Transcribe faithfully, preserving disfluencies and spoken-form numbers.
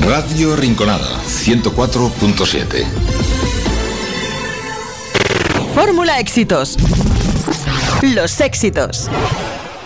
Radio Rinconada, ciento cuatro punto siete. Fórmula Éxitos. Los éxitos.